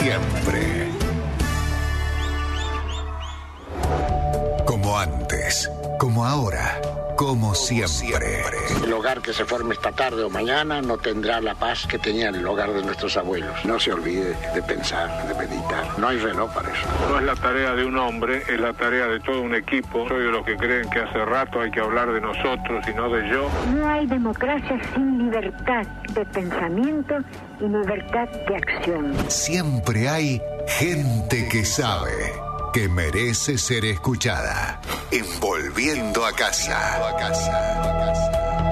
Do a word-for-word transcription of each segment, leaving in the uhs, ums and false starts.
siempre. Como antes, como ahora, como siempre. El hogar que se forme esta tarde o mañana no tendrá la paz que tenía el hogar de nuestros abuelos. No se olvide de pensar, de meditar. No hay reloj para eso. No es la tarea de un hombre, es la tarea de todo un equipo. Soy de los que creen que hace rato hay que hablar de nosotros y no de yo. No hay democracia sin libertad de pensamiento y libertad de acción. Siempre hay gente que sabe, que merece ser escuchada. Envolviendo a casa. A casa.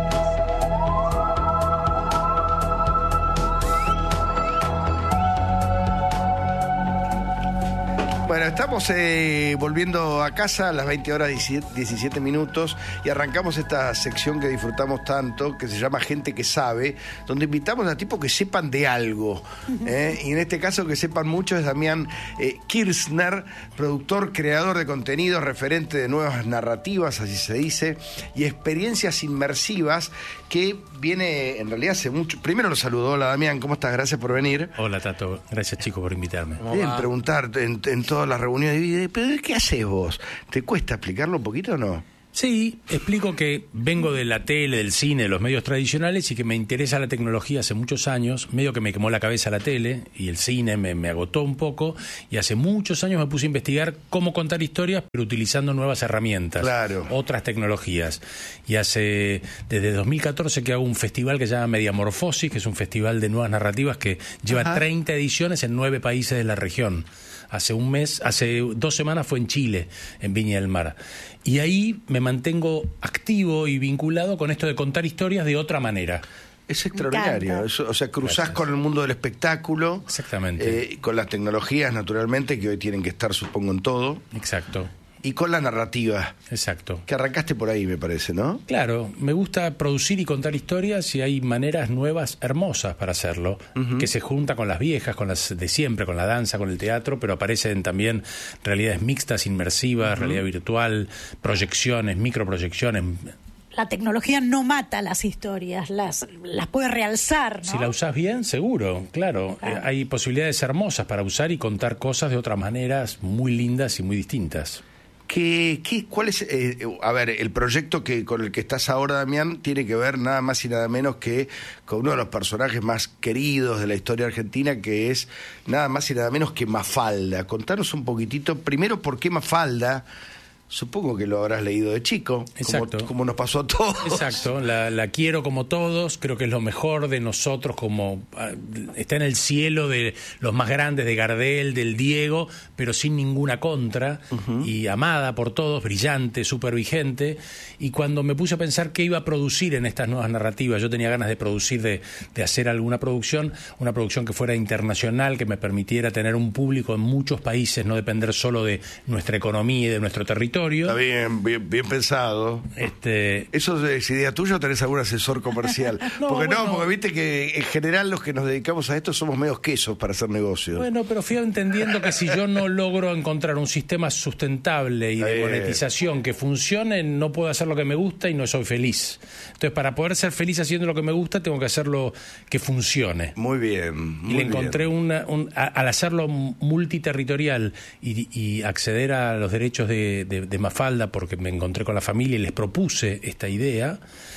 Bueno, estamos eh, volviendo a casa a las veinte horas diecisiete minutos y arrancamos esta sección que disfrutamos tanto, que se llama Gente que Sabe, donde invitamos a tipos que sepan de algo. ¿eh? Y en este caso que sepan mucho es Damián eh, Kirchner, productor, creador de contenidos, referente de nuevas narrativas, así se dice, y experiencias inmersivas, que viene en realidad hace mucho. Primero lo saludo. Hola Damián, ¿cómo estás? Gracias por venir. Hola Tato, gracias chicos por invitarme. Bien, preguntarte en, en todas las reuniones, ¿pero qué haces vos? ¿Te cuesta explicarlo un poquito o no? Sí, explico que vengo de la tele, del cine, de los medios tradicionales y que me interesa la tecnología hace muchos años, medio que me quemó la cabeza la tele y el cine me, me agotó un poco y hace muchos años me puse a investigar cómo contar historias pero utilizando nuevas herramientas, claro, otras tecnologías. Y hace desde dos mil catorce que hago un festival que se llama Mediamorfosis, que es un festival de nuevas narrativas que lleva Ajá. treinta ediciones en nueve países de la región. Hace un mes, hace dos semanas fue en Chile, en Viña del Mar. Y ahí me mantengo activo y vinculado con esto de contar historias de otra manera. Es extraordinario. Eso, o sea, cruzás Gracias. Con el mundo del espectáculo. Exactamente. Eh, con las tecnologías, naturalmente, que hoy tienen que estar, supongo, en todo. Exacto. Y con la narrativa. Exacto. Que arrancaste por ahí, me parece, ¿no? Claro, me gusta producir y contar historias y hay maneras nuevas, hermosas para hacerlo, uh-huh. que se junta con las viejas, con las de siempre, con la danza, con el teatro, pero aparecen también realidades mixtas, inmersivas, uh-huh. realidad virtual, proyecciones, microproyecciones. La tecnología no mata las historias, las, las puede realzar, ¿no? Si la usás bien, seguro, claro. claro. Eh, hay posibilidades hermosas para usar y contar cosas de otras maneras muy lindas y muy distintas. ¿Qué, qué, ¿Cuál es, eh, a ver, el proyecto que con el que estás ahora, Damián, tiene que ver nada más y nada menos que con uno de los personajes más queridos de la historia argentina, que es nada más y nada menos que Mafalda? Contanos un poquitito, primero, ¿por qué Mafalda? Supongo que lo habrás leído de chico, Exacto. como, como nos pasó a todos. Exacto, la, la quiero como todos, creo que es lo mejor de nosotros, como está en el cielo de los más grandes, de Gardel, del Diego, pero sin ninguna contra, uh-huh. y amada por todos, brillante, súper vigente. Y cuando me puse a pensar qué iba a producir en estas nuevas narrativas, yo tenía ganas de producir, de, de hacer alguna producción, una producción que fuera internacional, que me permitiera tener un público en muchos países, no depender solo de nuestra economía y de nuestro territorio. Está bien, bien, bien pensado. Este... ¿Eso es idea tuya o tenés algún asesor comercial? no, porque bueno, no, porque viste que en general los que nos dedicamos a esto somos medios quesos para hacer negocios. Bueno, pero fui entendiendo que si yo no logro encontrar un sistema sustentable y de bien. monetización que funcione, no puedo hacer lo que me gusta y no soy feliz. Entonces, para poder ser feliz haciendo lo que me gusta, tengo que hacerlo que funcione. Muy bien. Muy y le encontré bien. una... Un, a, al hacerlo multiterritorial y, y acceder a los derechos de, de de Mafalda, porque me encontré con la familia y les propuse esta idea,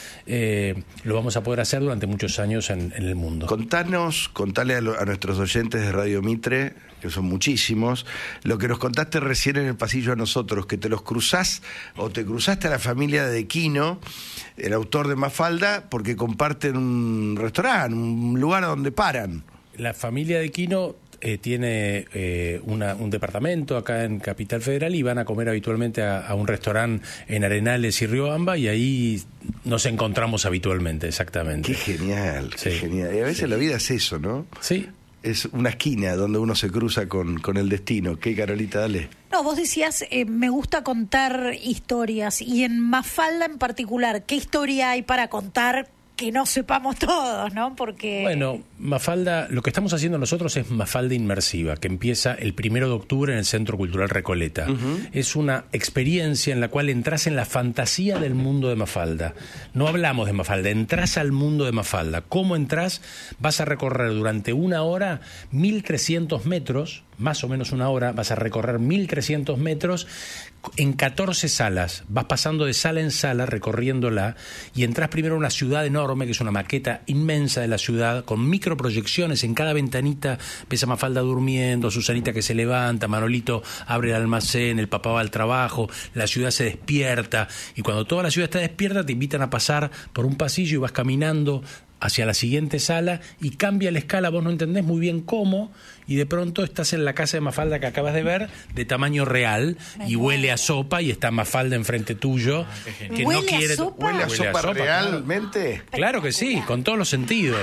eh, lo vamos a poder hacer durante muchos años en, en el mundo. Contanos, contale a, lo, a nuestros oyentes de Radio Mitre, que son muchísimos, lo que nos contaste recién en el pasillo a nosotros, que te los cruzás o te cruzaste a la familia de Quino, el autor de Mafalda, porque comparten un restaurante, un lugar donde paran. La familia de Quino Eh, tiene eh, una, un departamento acá en Capital Federal y van a comer habitualmente a, a un restaurante en Arenales y Riobamba y ahí nos encontramos habitualmente, exactamente. Qué genial, qué sí. genial. Y a veces sí. la vida es eso, ¿no? Sí. Es una esquina donde uno se cruza con, con el destino. ¿Qué, Carolita? Dale. No, vos decías, eh, me gusta contar historias y en Mafalda en particular, ¿qué historia hay para contar que no sepamos todos, ¿no? Porque... Bueno, Mafalda, lo que estamos haciendo nosotros es Mafalda Inmersiva, que empieza el primero de octubre en el Centro Cultural Recoleta. Uh-huh. Es una experiencia en la cual entras en la fantasía del mundo de Mafalda. No hablamos de Mafalda, entras al mundo de Mafalda. ¿Cómo entras? Vas a recorrer durante una hora mil trescientos metros, más o menos una hora, vas a recorrer mil trescientos metros en catorce salas. Vas pasando de sala en sala, recorriéndola, y entras primero a una ciudad enorme, que es una maqueta inmensa de la ciudad, con microproyecciones en cada ventanita. Ves a Mafalda durmiendo, Susanita que se levanta, Manolito abre el almacén, el papá va al trabajo, la ciudad se despierta, y cuando toda la ciudad está despierta te invitan a pasar por un pasillo y vas caminando hacia la siguiente sala y cambia la escala, vos no entendés muy bien cómo, y de pronto estás en la casa de Mafalda que acabas de ver, de tamaño real, y huele a sopa, y está Mafalda enfrente tuyo, que ¿Huele no quiere... a sopa? ¿Huele a sopa, a sopa realmente? Claro que sí, con todos los sentidos.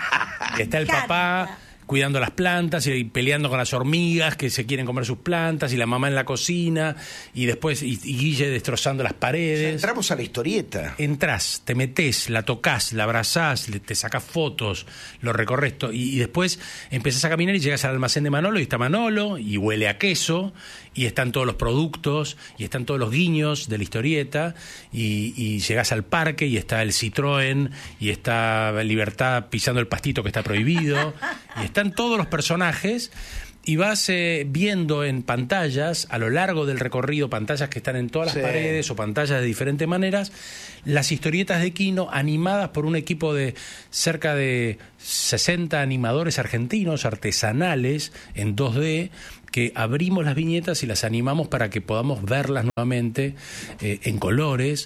Está el papá cuidando las plantas y peleando con las hormigas que se quieren comer sus plantas, y la mamá en la cocina, y después y, y Guille destrozando las paredes. O sea, entramos a la historieta. Entrás, te metés, la tocás, la abrazás, le, te sacás fotos, lo recorres to- y, y después empezás a caminar y llegas al almacén de Manolo, y está Manolo, y huele a queso, y están todos los productos, y están todos los guiños de la historieta, y, y llegás al parque y está el Citroën, y está Libertad pisando el pastito que está prohibido, y están todos los personajes, y vas eh, viendo en pantallas a lo largo del recorrido, pantallas que están en todas las sí. paredes, o pantallas de diferentes maneras, las historietas de Kino animadas por un equipo de cerca de sesenta animadores argentinos artesanales en dos D, que abrimos las viñetas y las animamos para que podamos verlas nuevamente eh, en colores,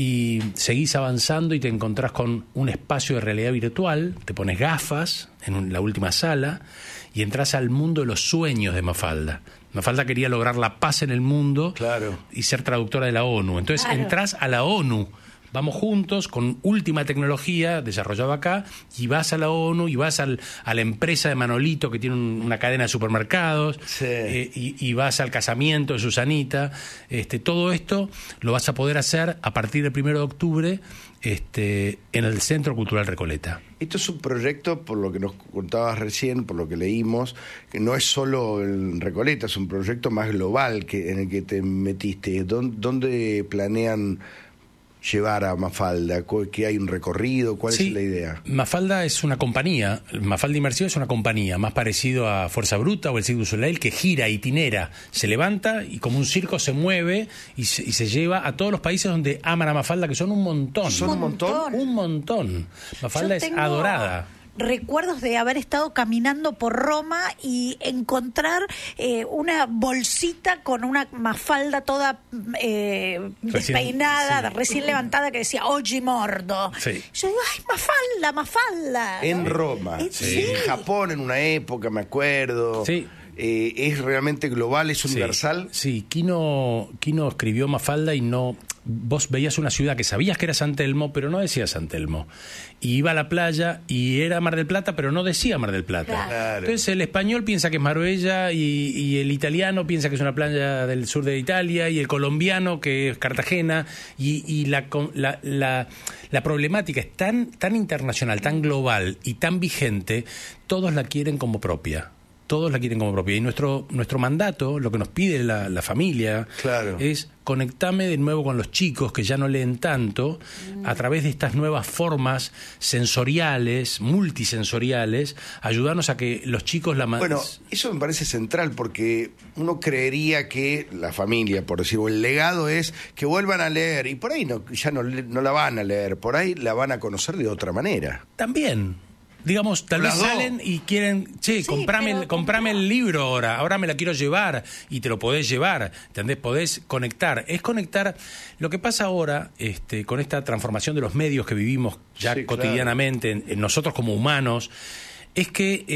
y seguís avanzando y te encontrás con un espacio de realidad virtual, te pones gafas en un, la última sala, y entras al mundo de los sueños de Mafalda. Mafalda quería lograr la paz en el mundo, claro, y ser traductora de la ONU. Entonces claro. entras a la ONU. Vamos juntos con última tecnología desarrollada acá, y vas a la ONU, y vas al, a la empresa de Manolito, que tiene un, una cadena de supermercados, sí. eh, y, y vas al casamiento de Susanita. Este, todo esto lo vas a poder hacer a partir del primero de octubre este, en el Centro Cultural Recoleta. Esto es un proyecto, por lo que nos contabas recién, por lo que leímos, que no es solo en Recoleta, es un proyecto más global que en el que te metiste. ¿Dónde, dónde planean llevar a Mafalda? ¿Que hay un recorrido? ¿Cuál sí, es la idea? Mafalda es una compañía, Mafalda Inmersiva es una compañía, más parecido a Fuerza Bruta o el Cirque du Soleil, que gira itinera, se levanta y como un circo se mueve y se, y se lleva a todos los países donde aman a Mafalda, que son un montón. ¿Son un montón? Un montón. Mafalda es tengo... adorada. Recuerdos de haber estado caminando por Roma y encontrar eh, una bolsita con una Mafalda toda eh, recién, despeinada, sí. recién levantada, que decía Oggi Mordo. Sí. Yo digo, ay, Mafalda, Mafalda. En Roma, eh, sí. sí. En Japón en una época, me acuerdo. Sí. Eh, ¿Es realmente global, es universal? Sí, sí. Kino, Kino escribió Mafalda y no... Vos veías una ciudad que sabías que era San Telmo, pero no decía San Telmo. Y iba a la playa y era Mar del Plata, pero no decía Mar del Plata. Claro. Entonces el español piensa que es Marbella, y, y el italiano piensa que es una playa del sur de Italia, y el colombiano que es Cartagena, y, y la, la, la, la problemática es tan, tan internacional, tan global y tan vigente, todos la quieren como propia. Todos la quieren como propia. Y nuestro nuestro mandato, lo que nos pide la, la familia, claro, es conectarme de nuevo con los chicos que ya no leen tanto, a través de estas nuevas formas sensoriales, multisensoriales, ayudarnos a que los chicos la... Bueno, eso me parece central, porque uno creería que la familia, por decirlo, el legado es que vuelvan a leer, y por ahí no, ya no, no la van a leer, por ahí la van a conocer de otra manera. También. Digamos, tal vez salen y quieren, che, sí, comprame, el, comprame el libro ahora, ahora me la quiero llevar, y te lo podés llevar, ¿entendés? Podés conectar. Es conectar. Lo que pasa ahora, este, con esta transformación de los medios que vivimos ya sí, cotidianamente, claro, en, en nosotros como humanos, es que eh,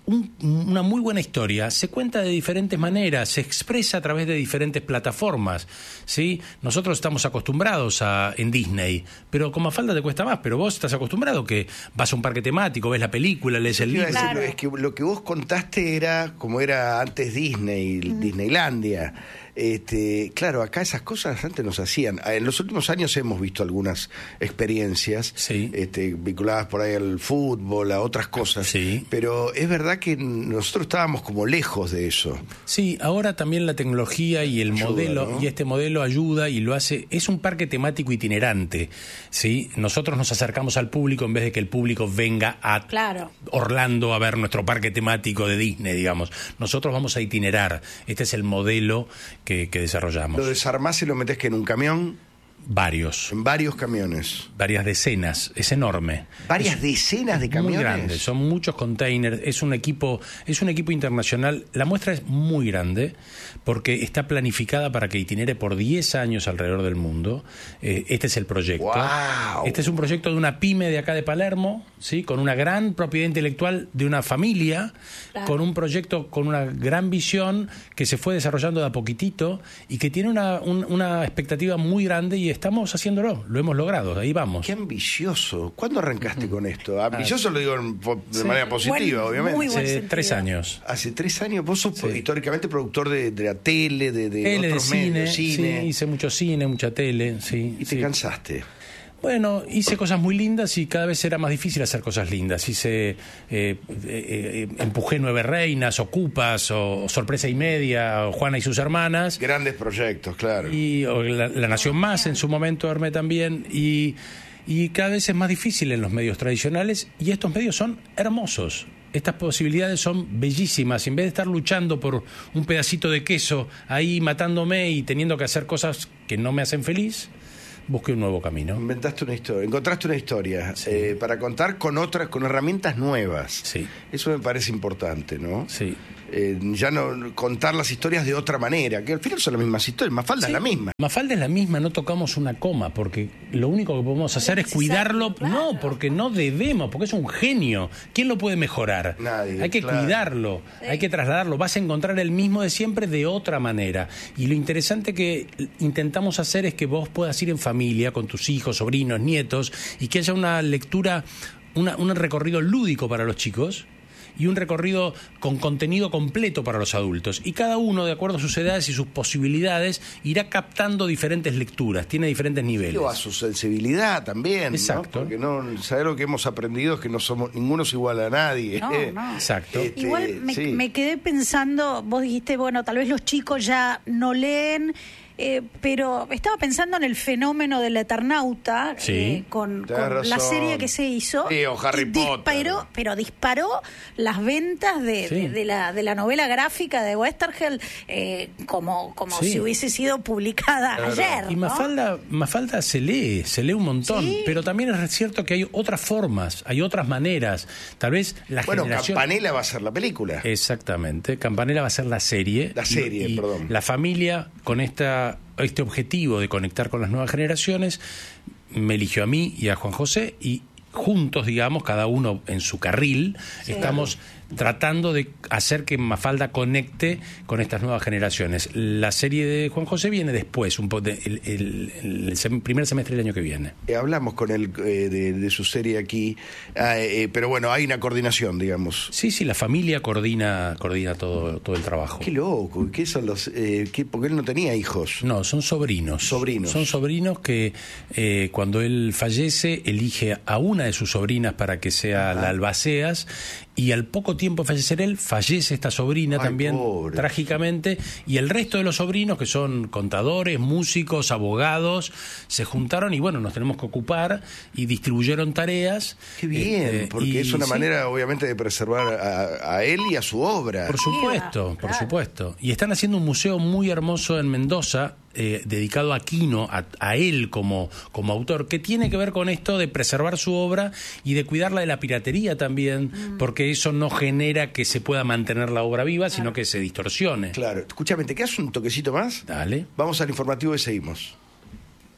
Un, una muy buena historia se cuenta de diferentes maneras, se expresa a través de diferentes plataformas, ¿sí? Nosotros estamos acostumbrados a en Disney, pero con Mafalda te cuesta más, pero vos estás acostumbrado que vas a un parque temático, ves la película, lees el libro. Claro. Es que lo que vos contaste era como era antes Disney, mm. Disneylandia. Este, claro, acá esas cosas antes nos hacían. En los últimos años hemos visto algunas experiencias sí. este, vinculadas por ahí al fútbol, a otras cosas. Sí. Pero es verdad que nosotros estábamos como lejos de eso. Sí, ahora también la tecnología y el ayuda, modelo, ¿no? y este modelo ayuda y lo hace. Es un parque temático itinerante, ¿sí? Nosotros nos acercamos al público en vez de que el público venga a claro. Orlando a ver nuestro parque temático de Disney, digamos. Nosotros vamos a itinerar. Este es el modelo que, que desarrollamos. ¿Lo desarmás y lo metés que en un camión? Varios. En varios camiones. Varias decenas, es enorme. ¿Varias es decenas de camiones? Muy grandes, son muchos containers, es un equipo, es un equipo internacional. La muestra es muy grande porque está planificada para que itinere por diez años alrededor del mundo. Eh, este es el proyecto. ¡Wow! Este es un proyecto de una pyme de acá de Palermo, ¿sí? Con una gran propiedad intelectual de una familia, claro. Con un proyecto con una gran visión que se fue desarrollando de a poquitito y que tiene una, un, una expectativa muy grande y estamos haciéndolo, lo hemos logrado, ahí vamos. Qué ambicioso. ¿Cuándo arrancaste con esto? Ambicioso ah, lo digo de sí. manera positiva, buen, obviamente. Muy buen Hace tres años. Hace tres años. Vos sos sí. históricamente productor de, de la tele, de, de tele, otros de medios, cine, cine. Sí, hice mucho cine, mucha tele, sí. ¿Y te sí. cansaste? Bueno, hice cosas muy lindas y cada vez era más difícil hacer cosas lindas. Hice, eh, eh, eh, empujé Nueve Reinas, Ocupas, o Sorpresa y Media, o Juana y sus hermanas. Grandes proyectos, claro. Y o la, la Nación Más en su momento armé también. Y, y cada vez es más difícil en los medios tradicionales y estos medios son hermosos. Estas posibilidades son bellísimas. En vez de estar luchando por un pedacito de queso ahí matándome y teniendo que hacer cosas que no me hacen feliz, busqué un nuevo camino. Inventaste una historia, encontraste una historia sí. eh, para contar con otras, con herramientas nuevas. Sí. Eso me parece importante, ¿no? Sí. Eh, ya no contar las historias de otra manera, que al final son las mismas historias. Mafalda sí. es la misma. Mafalda es la misma, no tocamos una coma, porque lo único que podemos hacer es cuidarlo. Claro. No, porque no debemos, porque es un genio. ¿Quién lo puede mejorar? Nadie. Hay que claro. cuidarlo, sí. hay que trasladarlo. Vas a encontrar el mismo de siempre de otra manera. Y lo interesante que intentamos hacer es que vos puedas ir en familia, con tus hijos, sobrinos, nietos, y que haya una lectura, una, un recorrido lúdico para los chicos y un recorrido con contenido completo para los adultos. Y cada uno, de acuerdo a sus edades y sus posibilidades, irá captando diferentes lecturas, tiene diferentes niveles. O a su sensibilidad también, exacto. ¿no? Porque no, saber lo que hemos aprendido es que no somos, ninguno es igual a nadie. No, no. Exacto. Este, Igual me, sí. me quedé pensando, vos dijiste, bueno, tal vez los chicos ya no leen, Eh, pero estaba pensando en el fenómeno del Eternauta, sí. eh, con, con la serie que se hizo. Sí, o Harry Potter. Disparó, pero disparó las ventas de, sí. de, de, la, de la novela gráfica de Westergel eh, como, como sí. si hubiese sido publicada claro. ayer. Y ¿no? Mafalda, Mafalda se lee, se lee un montón, ¿Sí? pero también es cierto que hay otras formas, hay otras maneras. Tal vez la bueno, generación... Campanella va a ser la película. Exactamente, Campanella va a ser la serie. La serie, y, y perdón. La familia, con esta este objetivo de conectar con las nuevas generaciones, me eligió a mí y a Juan José y juntos, digamos, cada uno en su carril, sí. estamos tratando de hacer que Mafalda conecte con estas nuevas generaciones. La serie de Juan José viene después, un po de, el, el, el, el primer semestre del año que viene. Eh, hablamos con él eh, de, de su serie aquí, ah, eh, pero bueno, hay una coordinación, digamos. Sí, sí, la familia coordina coordina todo, todo el trabajo. Qué loco, ¿qué son los...? Eh, qué, porque él no tenía hijos. No, son sobrinos. Sobrinos. Son sobrinos que eh, cuando él fallece, elige a una de sus sobrinas para que sea Ajá. la albaceas, y al poco tiempo de fallecer él, fallece esta sobrina Ay, también, pobre. trágicamente, y el resto de los sobrinos, que son contadores, músicos, abogados, se juntaron y bueno, nos tenemos que ocupar y distribuyeron tareas. Qué bien, este, porque y, es una sí, manera obviamente de preservar a, a él y a su obra. Por supuesto, Mira, por claro. supuesto. Y están haciendo un museo muy hermoso en Mendoza, eh, dedicado a Quino, a, a él como, como autor, que tiene que ver con esto de preservar su obra y de cuidarla de la piratería también, mm. porque eso no genera que se pueda mantener la obra viva, claro. sino que se distorsione. Claro. Escúchame, ¿te quedas un toquecito más? Dale. Vamos al informativo y seguimos.